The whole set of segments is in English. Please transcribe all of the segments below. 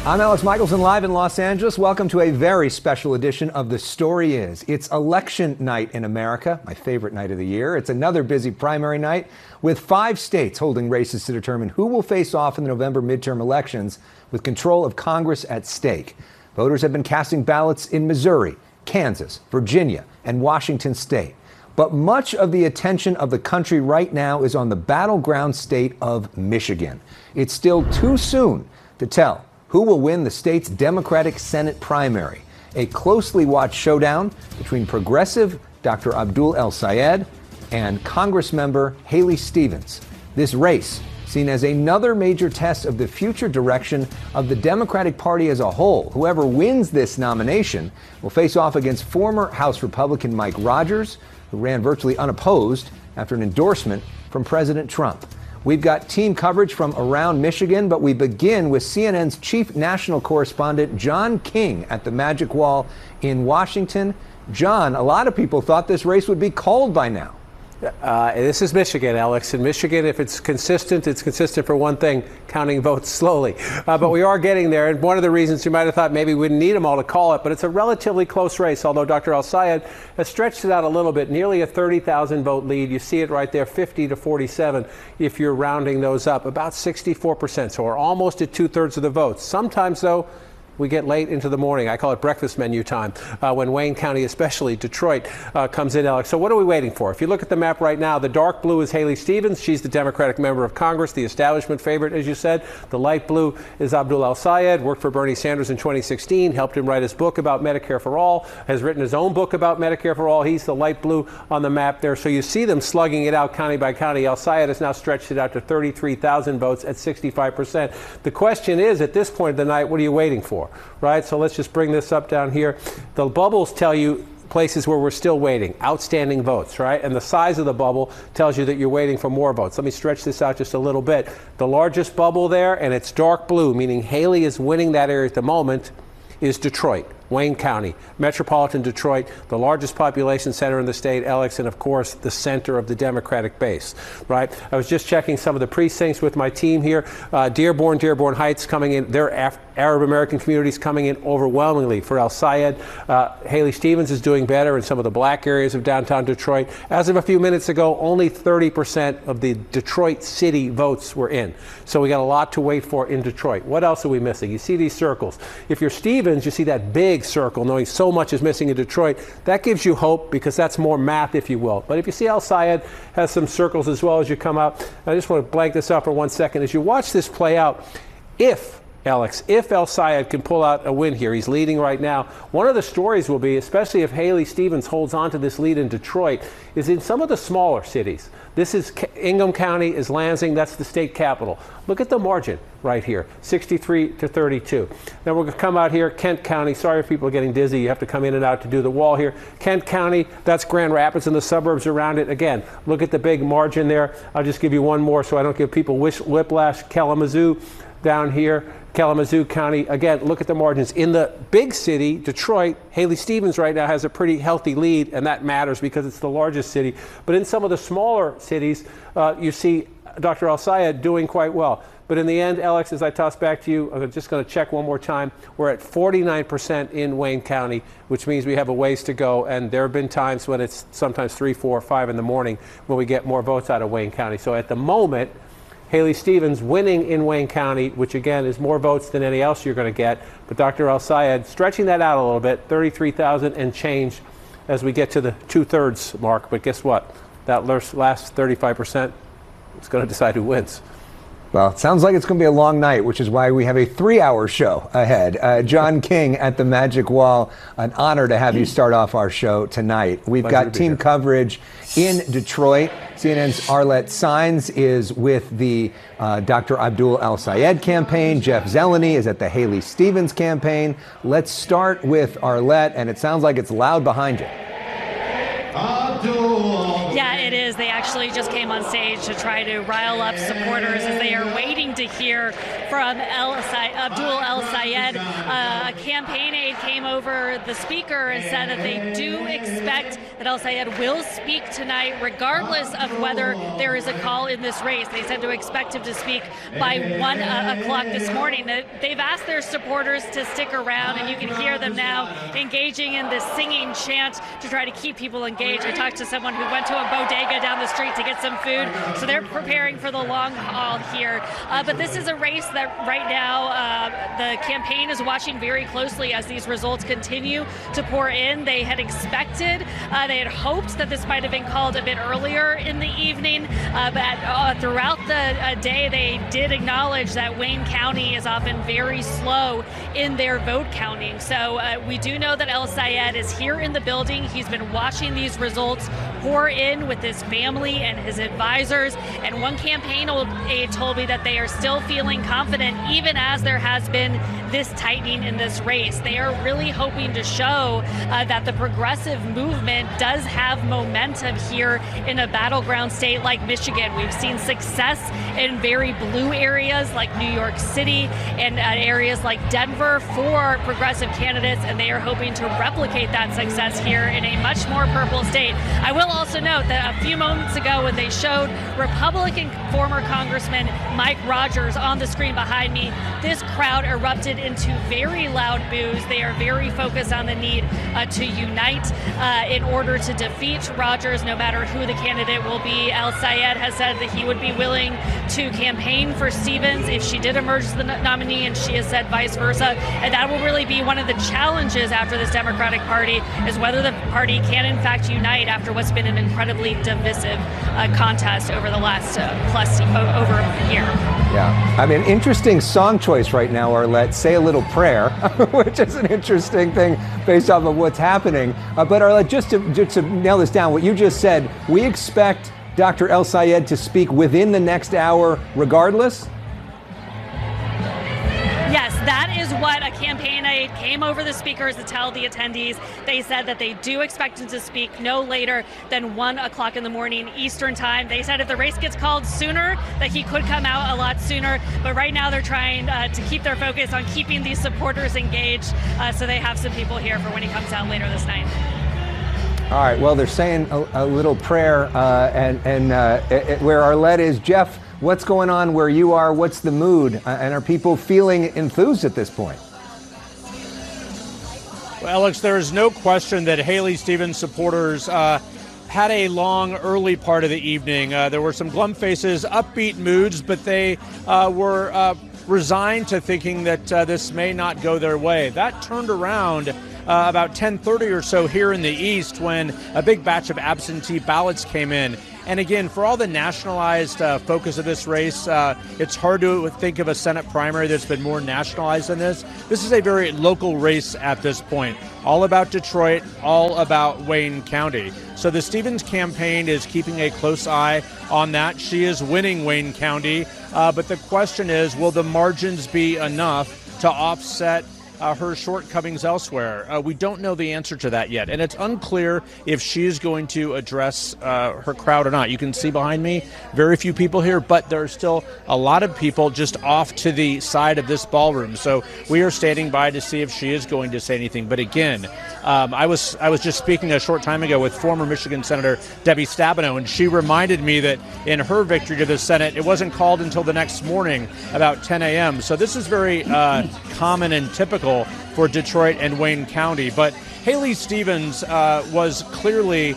I'm Alex Michelson, live in Los Angeles. Welcome to a very special edition of The Story Is. It's election night in America, my favorite night of the year. It's another busy primary night with 5 states holding races to determine who will face off in the November midterm elections with control of Congress at stake. Voters have been casting ballots in Missouri, Kansas, Virginia, and Washington state. But much of the attention of the country right now is on the battleground state of Michigan. It's still too soon to tell who will win the state's Democratic Senate primary, a closely watched showdown between progressive Dr. Abdul El-Sayed and Congressmember Haley Stevens. This race, seen as another major test of the future direction of the Democratic Party as a whole. Whoever wins this nomination will face off against former House Republican Mike Rogers, who ran virtually unopposed after an endorsement from President Trump. We've got team coverage from around Michigan, but we begin with CNN's chief national correspondent, John King, at the Magic Wall in Washington. John, a lot of people thought this race would be called by now. This is Michigan, Alex. In Michigan, if it's consistent for one thing, counting votes slowly. But we are getting there. And one of the reasons you might have thought maybe we wouldn't need them all to call it, but it's a relatively close race, although Dr. El-Sayed has stretched it out a little bit, nearly a 30,000 vote lead. You see it right there, 50 to 47, if you're rounding those up, about 64%. So we're almost at 2/3 of the votes. Sometimes, though, we get late into the morning. I call it breakfast menu time when Wayne County, especially Detroit, comes in, Alex. So what are we waiting for? If you look at the map right now, the dark blue is Haley Stevens. She's the Democratic member of Congress, the establishment favorite, as you said. The light blue is Abdul El-Sayed, worked for Bernie Sanders in 2016, helped him write his book about Medicare for All, has written his own book about Medicare for All. He's the light blue on the map there. So you see them slugging it out county by county. El-Sayed has now stretched it out to 33,000 votes at 65%. The question is, at this point of the night, what are you waiting for? Right, so let's just bring this up down here. The bubbles tell you places where we're still waiting, outstanding votes, right? And the size of the bubble tells you that you're waiting for more votes. Let me stretch this out just a little bit. The largest bubble there, and it's dark blue, meaning Haley is winning that area at the moment, is Detroit, Wayne County, metropolitan Detroit, the largest population center in the state, Alex, and of course the center of the Democratic base, right? I was just checking some of the precincts with my team here. Dearborn Heights coming in, their Arab American communities coming in overwhelmingly for El-Sayed. Haley Stevens is doing better in some of the black areas of downtown Detroit. As of a few minutes ago, only 30% of the Detroit city votes were in. So we got a lot to wait for in Detroit. What else are we missing? You see these circles. If you're Stevens, you see that big circle, knowing so much is missing in Detroit. That gives you hope because that's more math, if you will. But if you see El-Sayed has some circles as well as you come out, I just want to blank this out for 1 second. As you watch this play out, if El-Sayed can pull out a win here, he's leading right now. One of the stories will be, especially if Haley Stevens holds on to this lead in Detroit, is in some of the smaller cities. This is Ingham County, is Lansing, that's the state capital. Look at the margin right here, 63 to 32. Then we're going to come out here, Kent County. Sorry if people are getting dizzy. You have to come in and out to do the wall here. Kent County, that's Grand Rapids and the suburbs around it. Again, look at the big margin there. I'll just give you one more so I don't give people whiplash. Kalamazoo down here. Kalamazoo County, again, look at the margins. In the big city, Detroit, Haley Stevens right now has a pretty healthy lead, and that matters because it's the largest city. But in some of the smaller cities, you see Dr. El-Sayed doing quite well. But in the end, Alex, as I toss back to you, I'm just going to check one more time. We're at 49% in Wayne County, which means we have a ways to go. And there have been times when it's sometimes 3, 4, 5 in the morning when we get more votes out of Wayne County. So at the moment, Haley Stevens winning in Wayne County, which again is more votes than any else you're going to get. But Dr. El-Sayed stretching that out a little bit, 33,000 and change as we get to the 2/3 mark. But guess what? That last 35% is going to decide who wins. Well, it sounds like it's going to be a long night, which is why we have a 3-hour show ahead. John King at the Magic Wall, an honor to have you start off our show tonight. We've got team coverage in Detroit. CNN's Arlette Saenz is with the Dr. Abdul El-Sayed campaign. Jeff Zeleny is at the Haley Stevens campaign. Let's start with Arlette, and it sounds like it's loud behind you. Yeah, it is. as they actually just came on stage to try to rile up supporters as they are waiting to hear from Abdul El-Sayed. A campaign aide came over the speaker and said that they do expect that El-Sayed will speak tonight regardless of whether there is a call in this race. They said to expect him to speak by 1 o'clock this morning. They've asked their supporters to stick around, and you can hear them now engaging in this singing chant to try to keep people engaged. I talked to someone who went to a bodega down the street to get some food, so they're preparing for the long haul here. But this is a race that right now the campaign is watching very closely as these results continue to pour in. They had expected, they had hoped that this might have been called a bit earlier in the evening, but throughout the day they did acknowledge that Wayne County is often very slow in their vote counting. So we do know that El-Sayed is here in the building. He's been watching these results pour in with his family and his advisors, and one campaign aide told me that they are still feeling confident even as there has been this tightening in this race. They are really hoping to show that the progressive movement does have momentum here in a battleground state like Michigan. We've seen success in very blue areas like New York City and areas like Denver for progressive candidates, and they are hoping to replicate that success here in a much more purple state. I will also note that a few moments ago when they showed Republican former Congressman Mike Rogers on the screen behind me, this crowd erupted into very loud boos. They are very focused on the need to unite in order to defeat Rogers, no matter who the candidate will be. El-Sayed has said that he would be willing to campaign for Stevens if she did emerge as the nominee, and she has said vice versa. And that will really be one of the challenges after this Democratic Party, is whether the party can in fact unite after what's been an incredibly divisive contest over the last over a year. Yeah, I mean, interesting song choice right now, Arlette. Say a Little Prayer, which is an interesting thing based off of what's happening. But Arlette, just to nail this down, what you just said, we expect Dr. El-Sayed to speak within the next hour regardless? Yes, that is what a campaign aide came over the speakers to tell the attendees. They said that they do expect him to speak no later than 1 o'clock in the morning Eastern time. They said if the race gets called sooner, that he could come out a lot sooner. But right now they're trying to keep their focus on keeping these supporters engaged, so they have some people here for when he comes out later this night. All right, well, they're saying a little prayer where Arlette is. Jeff, what's going on where you are? What's the mood? And are people feeling enthused at this point? Well, Alex, there is no question that Haley Stevens supporters had a long, early part of the evening. There were some glum faces, upbeat moods, but they were resigned to thinking that this may not go their way. That turned around about 10:30 or so here in the East when a big batch of absentee ballots came in. And again, for all the nationalized focus of this race, it's hard to think of a Senate primary that's been more nationalized than this. This is a very local race at this point, all about Detroit, all about Wayne County. So the Stevens campaign is keeping a close eye on that. She is winning Wayne County, but the question is, will the margins be enough to offset her shortcomings elsewhere? We don't know the answer to that yet, and it's unclear if she is going to address her crowd or not. You can see behind me, very few people here, but there are still a lot of people just off to the side of this ballroom. So we are standing by to see if she is going to say anything. But again, I was just speaking a short time ago with former Michigan Senator Debbie Stabenow, and she reminded me that in her victory to the Senate, it wasn't called until the next morning, about 10 a.m. So this is very common and typical for Detroit and Wayne County. But Haley Stevens was clearly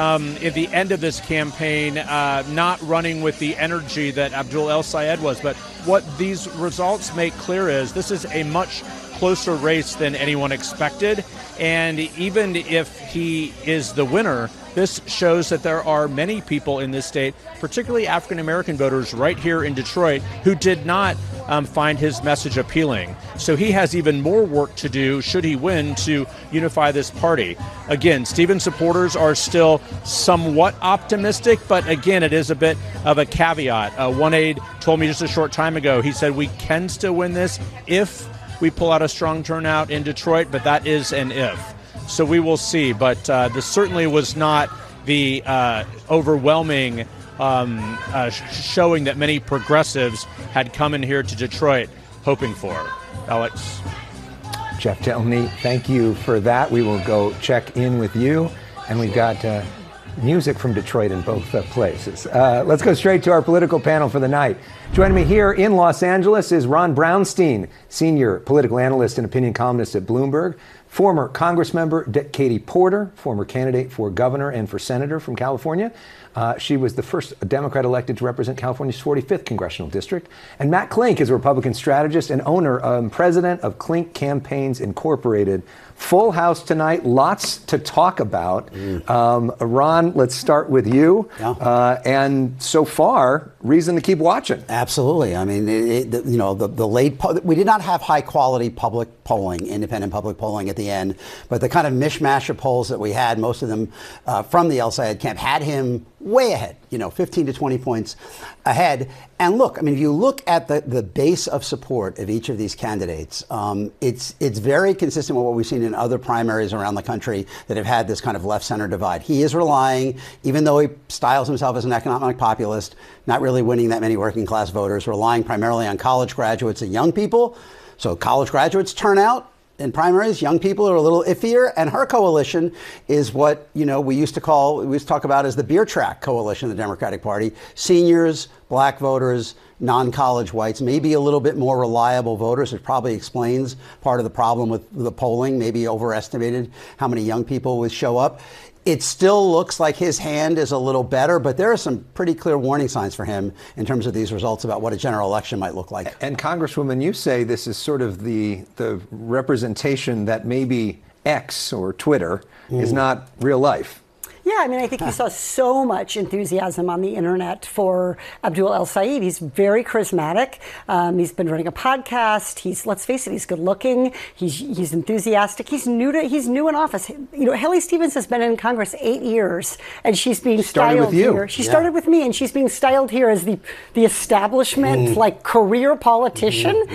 at the end of this campaign not running with the energy that Abdul El-Sayed was. But what these results make clear is this is a much closer race than anyone expected. And even if he is the winner, this shows that there are many people in this state, particularly African-American voters right here in Detroit, who did not find his message appealing. So he has even more work to do, should he win, to unify this party. Again, Stevens supporters are still somewhat optimistic, but again, it is a bit of a caveat. One aide told me just a short time ago, he said, we can still win this if we pull out a strong turnout in Detroit, but that is an if. So we will see. But this certainly was not the overwhelming showing that many progressives had come in here to Detroit hoping for. Alex. Jeff Delney, thank you for that. We will go check in with you. And we've got music from Detroit in both places. Let's go straight to our political panel for the night. Joining me here in Los Angeles is Ron Brownstein, senior political analyst and opinion columnist at Bloomberg, former Congressmember Katie Porter, former candidate for governor and for senator from California. She was the first Democrat elected to represent California's 45th congressional district. And Matt Klink is a Republican strategist and owner and president of Klink Campaigns Incorporated. Full house tonight, lots to talk about. Ron, let's start with you. Yeah. And so far, reason to keep watching. Absolutely. I mean, the late we did not have high quality public polling, independent public polling at the end, but the kind of mishmash of polls that we had, most of them from the El Sayed camp, had him way ahead, 15 to 20 points ahead. And look, I mean, if you look at the base of support of each of these candidates, it's very consistent with what we've seen in other primaries around the country that have had this kind of left-center divide. He is relying, even though he styles himself as an economic populist, not really winning that many working-class voters, relying primarily on college graduates and young people. So college graduates turn out in primaries. Young people are a little iffier, and her coalition is what we used to talk about as the beer track coalition of the Democratic Party. Seniors, black voters, non-college whites, maybe a little bit more reliable voters, which probably explains part of the problem with the polling. Maybe overestimated how many young people would show up. It still looks like his hand is a little better, but there are some pretty clear warning signs for him in terms of these results about what a general election might look like. And Congresswoman, you say this is sort of the representation that maybe X or Twitter is not real life. Yeah, I mean, I think you saw so much enthusiasm on the internet for Abdul El Sayed. He's very charismatic. He's been running a podcast. Let's face it, he's good looking. He's enthusiastic. He's new in office. Haley Stevens has been in Congress 8 years, and she's being styled here. She started with me, and she's being styled here as the establishment, career politician.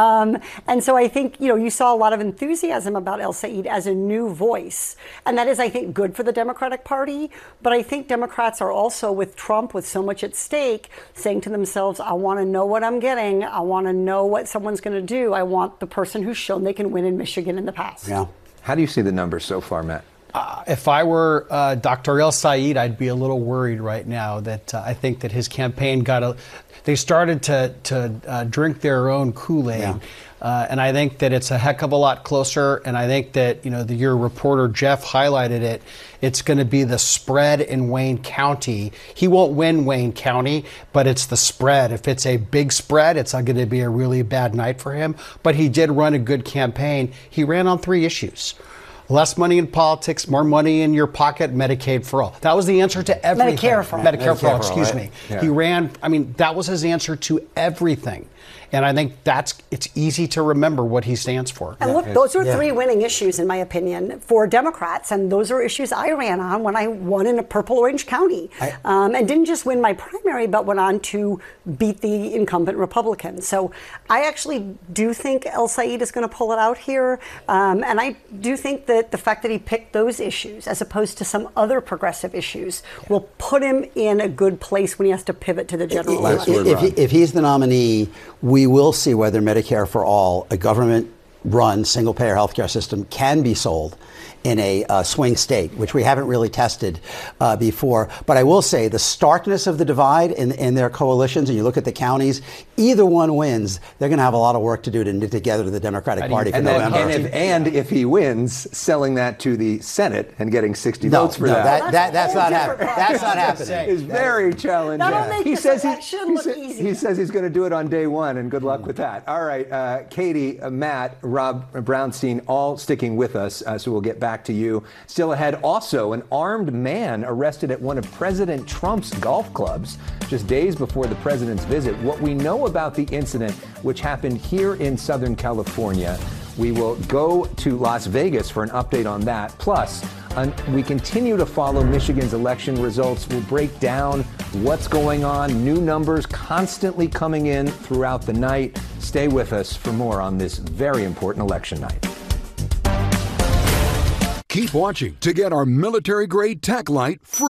And so I think, you saw a lot of enthusiasm about El Sayed as a new voice. And that is, I think, good for the Democratic Party. But I think Democrats are also, with Trump, with so much at stake, saying to themselves, I want to know what I'm getting. I want to know what someone's going to do. I want the person who's shown they can win in Michigan in the past. Yeah. How do you see the numbers so far, Matt? If I were Dr. El Sayed, I'd be a little worried right now that I think that his campaign they started to drink their own Kool-Aid. Yeah. And I think that it's a heck of a lot closer. And I think that, your reporter, Jeff, highlighted it. It's going to be the spread in Wayne County. He won't win Wayne County, but it's the spread. If it's a big spread, it's going to be a really bad night for him. But he did run a good campaign. He ran on 3 issues. Less money in politics, more money in your pocket, Medicaid for all. That was the answer to everything. Medicare for all. Medicare for all, excuse right? me. Yeah. He ran, that was his answer to everything. And I think it's easy to remember what he stands for. And look, those are 3 winning issues, in my opinion, for Democrats. And those are issues I ran on when I won in a Purple Orange County. And didn't just win my primary, but went on to beat the incumbent Republican. So I actually do think El Sayed is going to pull it out here. And I do think that the fact that he picked those issues, as opposed to some other progressive issues, will put him in a good place when he has to pivot to the general election. If he's the nominee, we will see whether Medicare for all, a government-run single-payer healthcare system, can be sold in a swing state, which we haven't really tested before. But I will say the starkness of the divide in their coalitions, and you look at the counties, either one wins, they're going to have a lot of work to do to knit together to the Democratic Party for November. And if he wins, selling that to the Senate and getting 60 votes for that. That's not happening. That's not happening. Is very challenging. That'll make this election look easy. He says he's going to do it on day one, and good luck with that. All right, Katie, Matt, Rob Brownstein, all sticking with us, so we'll get back to you. Still ahead, also, an armed man arrested at one of President Trump's golf clubs just days before the president's visit. What we know about the incident, which happened here in Southern California. We will go to Las Vegas for an update on that. Plus, we continue to follow Michigan's election results. We'll break down what's going on, new numbers constantly coming in throughout the night. Stay with us for more on this very important election night. Keep watching to get our military-grade tack light free.